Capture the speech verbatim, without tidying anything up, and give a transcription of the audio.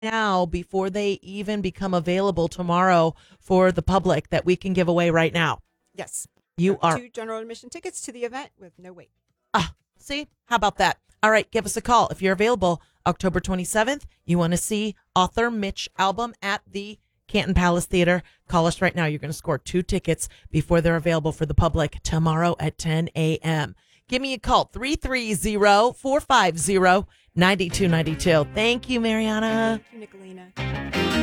now before they even become available tomorrow for the public that we can give away right now. Yes. You are two general admission tickets to the event with no wait. Ah, see? How about that? All right, give us a call if you're available October twenty-seventh. You want to see author Mitch Albom at the Canton Palace Theater. Call us right now. You're going to score two tickets before they're available for the public tomorrow at ten a.m. Give me a call, three three zero, four five zero, nine two nine two. Thank you, Mariana. Thank you, Nicolina.